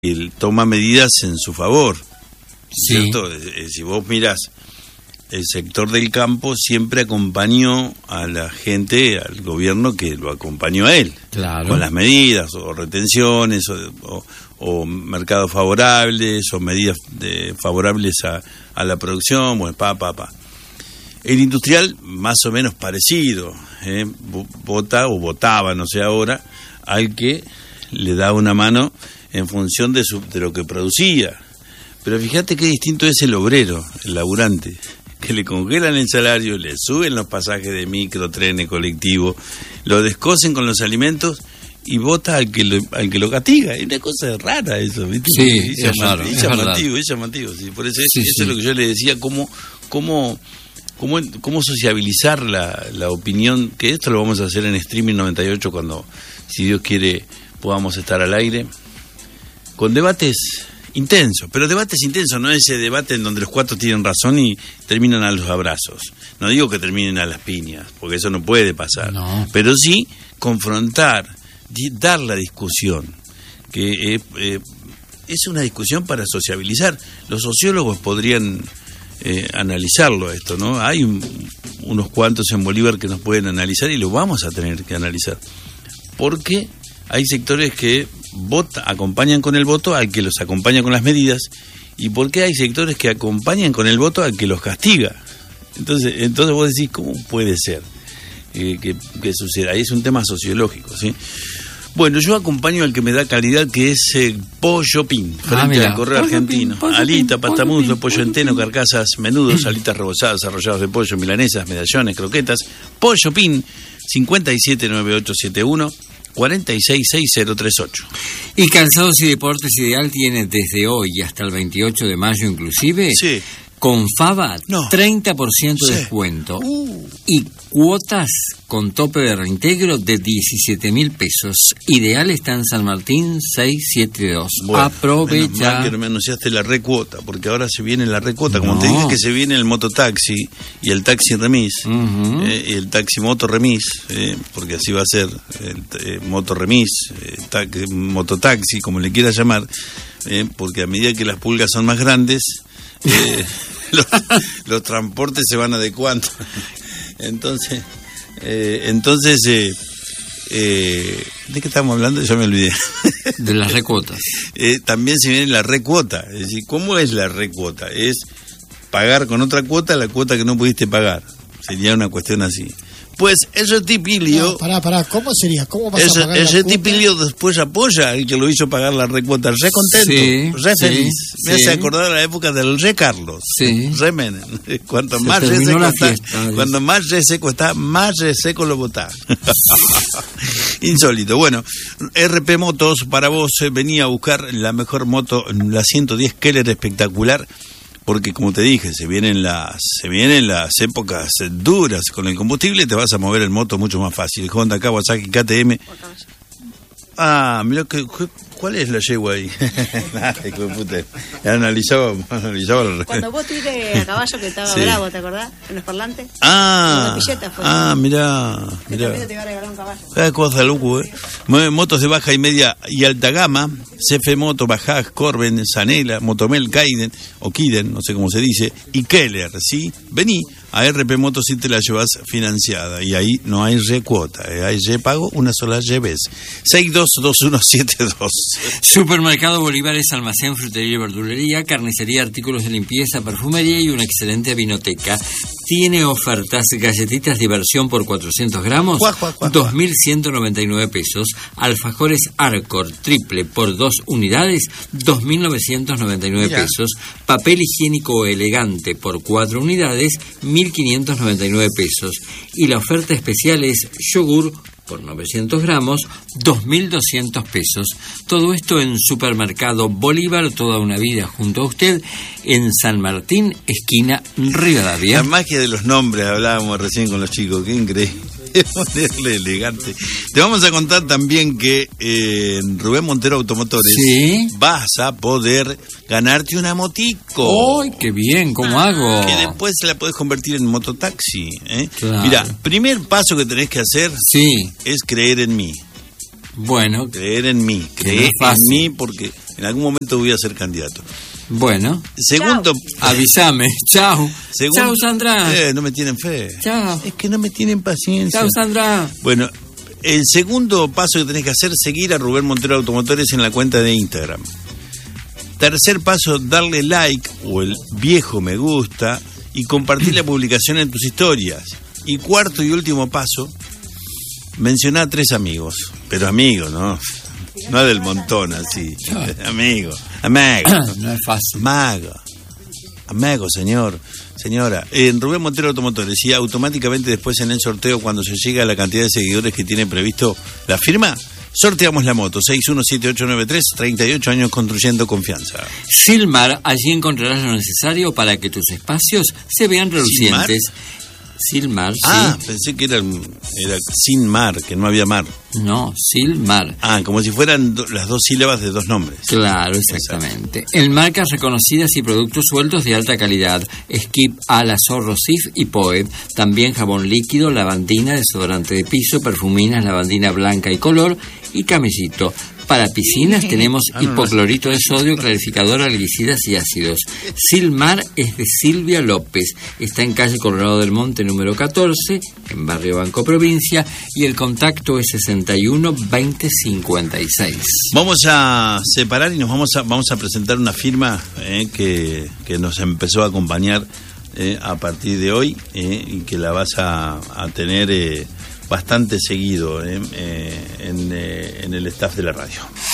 él toma medidas en su favor, Sí. ¿cierto? Si vos mirás, el sector del campo siempre acompañó a la gente, al gobierno que lo acompañó a él, Claro. con las medidas, o retenciones, o mercados favorables, o medidas favorables a la producción, bueno, El industrial, más o menos parecido, votaba, no sé ahora, al que le da una mano en función de lo que producía. Pero fíjate qué distinto es el obrero, el laburante, que le congelan el salario, le suben los pasajes de micro, trenes, colectivo, lo descosen con los alimentos y vota al que lo castiga. Es una cosa rara eso, ¿viste? Sí, es raro, es llamativo. Sí. Por eso, eso es lo que yo le decía, cómo sociabilizar la opinión, que esto lo vamos a hacer en Streaming 98 cuando, si Dios quiere, podamos estar al aire, con debates intensos, pero debates intensos, no ese debate en donde los cuatro tienen razón y terminan a los abrazos. No digo que terminen a las piñas, porque eso no puede pasar, no. Pero sí confrontar, dar la discusión, que es una discusión para sociabilizar. Los sociólogos podrían analizarlo esto, ¿no? Hay unos cuantos en Bolívar que nos pueden analizar y lo vamos a tener que analizar, porque hay sectores que acompañan con el voto al que los acompaña con las medidas, y porque hay sectores que acompañan con el voto al que los castiga. Entonces vos decís, ¿cómo puede ser que suceda? Ahí es un tema sociológico, ¿sí? Bueno, yo acompaño al que me da calidad, que es Pollo Pin, frente al Correo Argentino. Alita, pastamuslo, pollo entero, carcasas, menudos, alitas rebozadas, arrollados de pollo, milanesas, medallones, croquetas. Pollo Pin, 579871 466038. Y Calzados y Deportes Ideal tiene desde hoy hasta el 28 de mayo inclusive, sí, con Fava, 30% de sí, descuento y cuotas con tope de reintegro de 17.000 pesos. Ideal está en San Martín 672. Bueno, aprovecha. Menos mal que no me anunciaste la recuota, porque ahora se viene la recuota, como te dije que se viene el mototaxi y el taxi remis, y el taxi moto remis, porque así va a ser el moto remis, mototaxi, como le quieras llamar, porque a medida que las pulgas son más grandes, los transportes se van adecuando. Entonces, ¿de qué estamos hablando? Ya me olvidé. De las recuotas. También se viene la recuota. Es decir, ¿cómo es la recuota? Es pagar con otra cuota la cuota que no pudiste pagar. Sería una cuestión así. Pues ese tipilio... No, pará, ¿cómo sería? ¿Cómo vas a pagar ese tipilio después apoya al que lo hizo pagar la recuota. Re contento, re feliz. Me hace acordar a la época del Re Carlos. Re Menem. Cuanto más re seco está, más re seco lo botá. Insólito. Bueno, RP Motos para vos venía a buscar la mejor moto, la 110 Keller espectacular. Porque, como te dije, se vienen las épocas duras con el combustible, te vas a mover en moto mucho más fácil. Honda, Kawasaki, KTM. Mira, ¿cuál es la yegua ahí? Hijo de puta. Analizaba Cuando vos estuviste a caballo que estaba bravo, ¿te acordás? En los parlantes. Mirá. Que también te iba a regalar un caballo. Cada cosa loco, Motos de baja y media y alta gama, CF Moto, Bajaj, Corben, Zanela, Motomel, Kiden, o Kiden, no sé cómo se dice, y Keller, ¿sí? Vení a RP Motos y te la llevas financiada, y ahí no hay recuota, hay repago, una sola lleves. 622172. Supermercado Bolívar es almacén, frutería y verdulería, carnicería, artículos de limpieza, perfumería y una excelente vinoteca. Tiene ofertas: galletitas diversión por 400 gramos, 2.199 pesos. Alfajores Arcor triple por 2 unidades, 2.999 pesos. Papel higiénico elegante por 4 unidades, 1.599 pesos. Y la oferta especial es yogur por 900 gramos, 2.200 pesos. Todo esto en Supermercado Bolívar, toda una vida junto a usted, en San Martín, esquina Rivadavia. La magia de los nombres, hablábamos recién con los chicos, qué increíble. Ponerle elegante. Te vamos a contar también que en Rubén Montero Automotores vas a poder ganarte una motico. ¡Ay, qué bien! ¿Cómo hago? Que después la podés convertir en mototaxi. Claro. Mira, primer paso que tenés que hacer es creer en mí. Bueno. Creer en mí, creer en mí porque en algún momento voy a ser candidato. Bueno. Segundo, avísame. Chao. Chao, Sandra. No me tienen fe. Chao. Es que no me tienen paciencia. Chao, Sandra. Bueno, el segundo paso que tenés que hacer es seguir a Rubén Montero Automotores en la cuenta de Instagram. Tercer paso, darle like o el viejo me gusta y compartir la publicación en tus historias. Y cuarto y último paso, mencionar a 3 amigos. Pero amigos, ¿no? No del montón así. Amigo. No es fácil. Amigo, señora. En Rubén Montero Automotores, y automáticamente después en el sorteo, cuando se llega a la cantidad de seguidores que tiene previsto la firma, sorteamos la moto. 617893, 38 años construyendo confianza. Silmar, allí encontrarás lo necesario para que tus espacios se vean relucientes. Silmar, sí. Pensé que era sin mar, que no había mar. No, Silmar. Como si fueran las 2 sílabas de 2 nombres. Claro, exactamente. En marcas reconocidas y productos sueltos de alta calidad. Skip, Ala, Zorro, Sif y Poe. También jabón líquido, lavandina, desodorante de piso, perfuminas, lavandina blanca y color y camellito. Para piscinas tenemos hipoclorito de sodio, clarificador, algicidas y ácidos. Silmar es de Silvia López. Está en calle Colorado del Monte número 14, en barrio Banco Provincia, y el contacto es 61 20 56. Vamos a separar y nos vamos a presentar una firma que nos empezó a acompañar a partir de hoy y que la vas a tener bastante seguido en el staff de la radio.